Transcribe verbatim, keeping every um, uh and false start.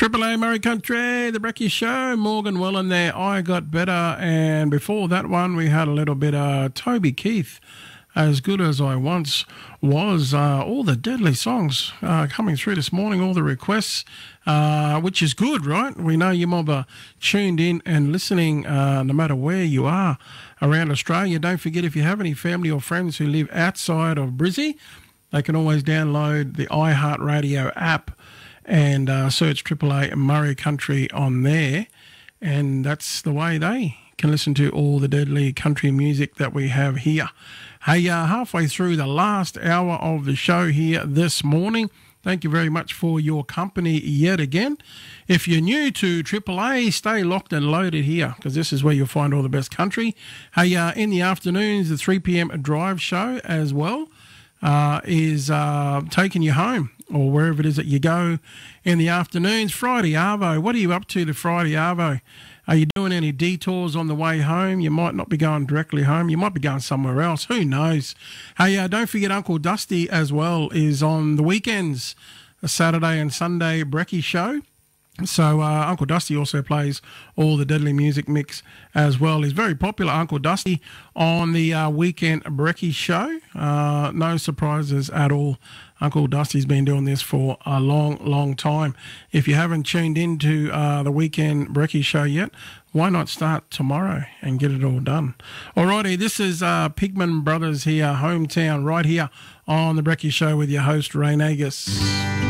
Triple A Murray Country, the Brecky Show, Morgan Wallen there, I Got Better, and before that one we had a little bit of Toby Keith, As Good As I Once Was. Uh, all the deadly songs uh, coming through this morning, all the requests, uh, which is good, right? We know you mob are tuned in and listening uh, no matter where you are around Australia. Don't forget, if you have any family or friends who live outside of Brizzy, they can always download the iHeartRadio app and uh, search Triple A Murray Country on there, and that's the way they can listen to all the deadly country music that we have here. Hey, uh, halfway through the last hour of the show here this morning. Thank you very much for your company yet again. If you're new to Triple A, stay locked and loaded here, because this is where you'll find all the best country. Hey, uh, in the afternoons, the three p.m. drive show as well uh, is uh, taking you home, or wherever it is that you go in the afternoons. Friday Arvo, what are you up to the Friday Arvo? Are you doing any detours on the way home? You might not be going directly home. You might be going somewhere else. Who knows? Hey, uh, don't forget Uncle Dusty as well is on the weekends, a Saturday and Sunday Brecky show. So uh, Uncle Dusty also plays all the deadly music mix as well. He's very popular, Uncle Dusty, on the uh, weekend Brecky show. Uh, no surprises at all. Uncle Dusty's been doing this for a long, long time. If you haven't tuned into uh, the weekend Brecky show yet, why not start tomorrow and get it all done? Alrighty, this is uh, Pigman Brothers here, hometown, right here on the Brecky show with your host, Ray Nagus.